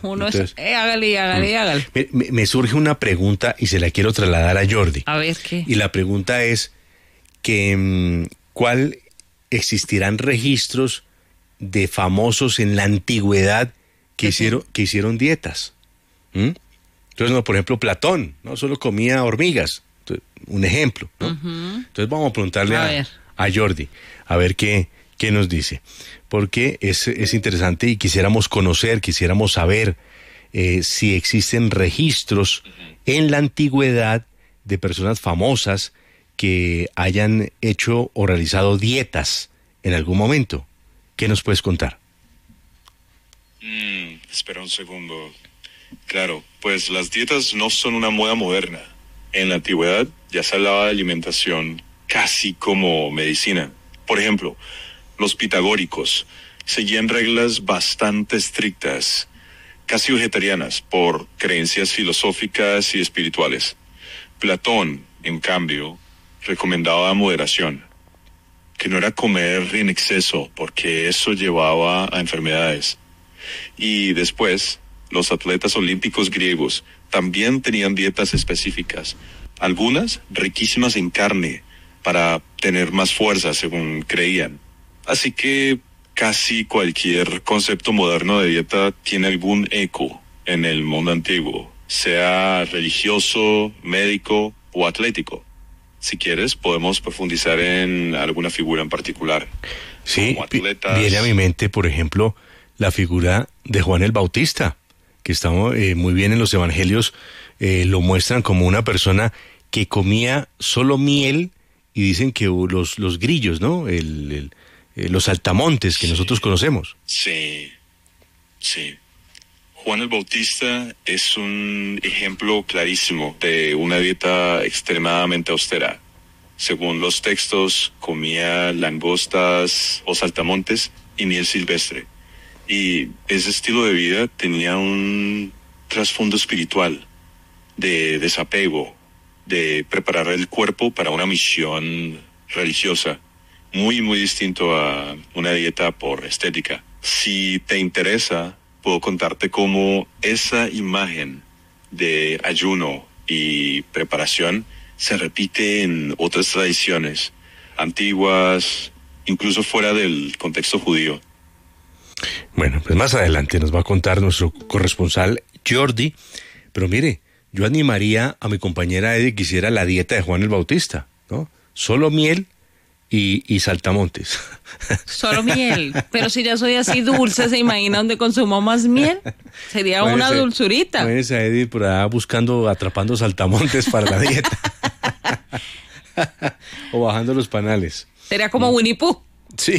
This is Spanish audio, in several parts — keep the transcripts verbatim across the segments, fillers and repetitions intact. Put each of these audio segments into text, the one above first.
Uno Entonces, es, eh, hágale, hágale, mm, hágale. Me, me- me surge una pregunta y se la quiero trasladar a Jordi. A ver qué. Y la pregunta es que mm, ¿cuál existirán registros de famosos en la antigüedad que Que hicieron sí. que hicieron dietas? ¿Mm? Entonces, no, por ejemplo, Platón, no solo comía hormigas, Entonces, un ejemplo, ¿no? Ujú. Entonces vamos a preguntarle A a, ver. a Jordi, a ver qué, qué nos dice, porque es, es interesante y quisiéramos conocer, quisiéramos saber eh, si existen registros en la antigüedad de personas famosas que hayan hecho o realizado dietas en algún momento. ¿Qué nos puedes contar? Mm, espera un segundo. Claro, pues las dietas no son una moda moderna. En la antigüedad ya se hablaba de alimentación casi como medicina. Por ejemplo, los pitagóricos seguían reglas bastante estrictas, casi vegetarianas, por creencias filosóficas y espirituales. Platón, en cambio, recomendaba moderación, que no era comer en exceso, porque eso llevaba a enfermedades. Y después, los atletas olímpicos griegos también tenían dietas específicas, algunas riquísimas en carne, para tener más fuerza, según creían. Así que casi cualquier concepto moderno de dieta tiene algún eco en el mundo antiguo, sea religioso, médico o atlético. Si quieres, podemos profundizar en alguna figura en particular. Sí, Como vi- atletas. viene a mi mente, por ejemplo, la figura de Juan el Bautista, que está eh, muy bien en los evangelios, eh, lo muestran como una persona que comía solo miel y dicen que uh, los, los grillos, ¿no? El, el, eh, los saltamontes que Sí. nosotros conocemos. Sí, sí. Juan el Bautista es un ejemplo clarísimo de una dieta extremadamente austera. Según los textos, comía langostas o saltamontes y miel silvestre. Y ese estilo de vida tenía un trasfondo espiritual, de desapego, de preparar el cuerpo para una misión religiosa, muy, muy distinto a una dieta por estética. Si te interesa, puedo contarte cómo esa imagen de ayuno y preparación se repite en otras tradiciones antiguas, incluso fuera del contexto judío. Bueno, pues más adelante nos va a contar nuestro corresponsal Jordi, pero mire, yo animaría a mi compañera Eddie que hiciera la dieta de Juan el Bautista, ¿no? Solo miel y, y saltamontes. Solo miel. Pero si ya soy así dulce, ¿se imagina donde consumo más miel? Sería una Imagínese- dulzurita. imagínese a Eddie por allá buscando, atrapando saltamontes para la dieta. O bajando los panales. Sería como Winnie Pooh. Sí.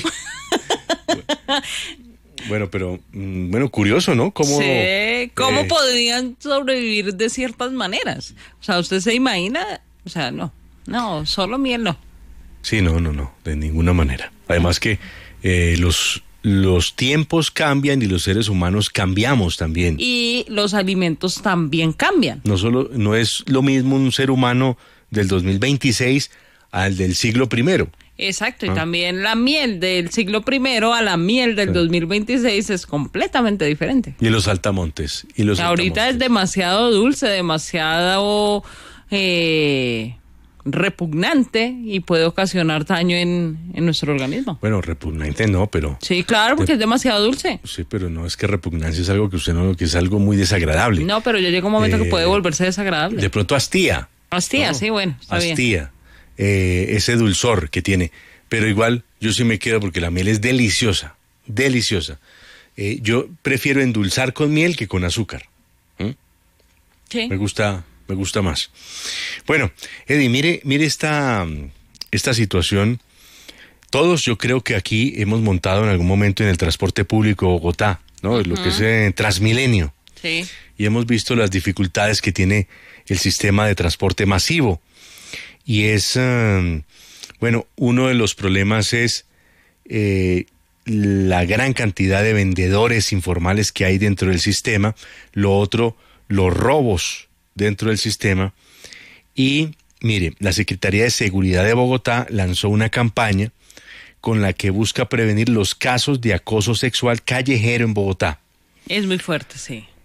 Bueno, pero, mm, bueno, curioso, ¿no? Cómo, Sí, ¿cómo eh, podrían sobrevivir de ciertas maneras? O sea, ¿usted se imagina? O sea, no, no, solo miel no. Sí, no, no, no, de ninguna manera. Además que eh, los, los tiempos cambian y los seres humanos cambiamos también. Y los alimentos también cambian. No solo, no es lo mismo un ser humano del dos mil veintiséis al del siglo primero. Exacto, y Ah. también la miel del siglo primero a la miel del Sí. dos mil veintiséis es completamente diferente. Y los saltamontes. Y los Ahorita es saltamontes. demasiado dulce, demasiado eh, repugnante y puede ocasionar daño en, en nuestro organismo. Bueno, repugnante no, pero... Sí, claro, porque es demasiado dulce. Sí, pero no, es que repugnancia es algo que usted no, que es algo muy desagradable. No, pero ya llega un momento Eh, que puede volverse desagradable. De pronto hastía. Hastía, ¿no? sí, bueno, está bien. Hastía. Eh, ese dulzor que tiene. Pero igual yo sí me quedo porque la miel es deliciosa, deliciosa. Eh, yo prefiero endulzar con miel que con azúcar. ¿Mm? Sí. Me gusta, me gusta más. Bueno, Eddie, mire, mire esta, esta situación. Todos yo creo que aquí hemos montado en algún momento en el transporte público de Bogotá, ¿no? Lo que es eh, Transmilenio. Sí. Y hemos visto las dificultades que tiene el sistema de transporte masivo. Y es, um, bueno, uno de los problemas es eh, la gran cantidad de vendedores informales que hay dentro del sistema. Lo otro, los robos dentro del sistema. Y, mire, la Secretaría de Seguridad de Bogotá lanzó una campaña con la que busca prevenir los casos de acoso sexual callejero en Bogotá. Es muy fuerte, sí.